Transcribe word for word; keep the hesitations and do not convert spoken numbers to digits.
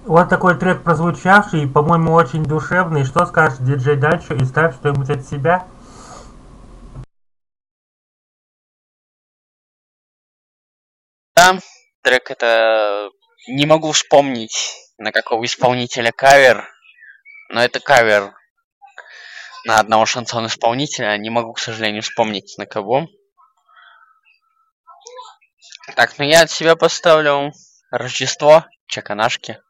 Вот такой трек прозвучавший, по-моему, очень душевный. Что скажешь, диджей Дачо, и ставь что-нибудь от себя? Да, трек это... Не могу вспомнить, на какого исполнителя кавер, но это кавер на одного шансон-исполнителя. Не могу, к сожалению, вспомнить на кого. Так, ну я от себя поставлю Рождество, Чаканашки.